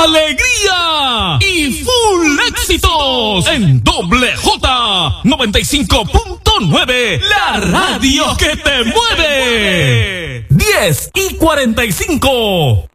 alegría y full éxitos en Doble J 95.9, la radio que te mueve. 10:45.